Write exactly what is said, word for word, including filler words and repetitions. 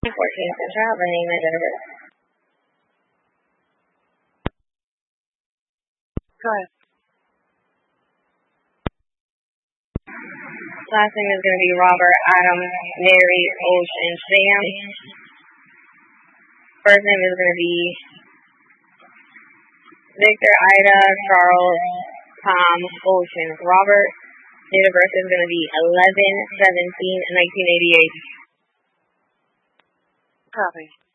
fourteen, Central, the name and Jennifer. Go ahead. Last name is going to be Robert, Adam, Mary, Ocean, Sam. First name is going to be Victor, Ida, Charles, Tom, Ocean, Robert. Date of birth is going to be eleven seventeen nineteen eighty-eight. Copy.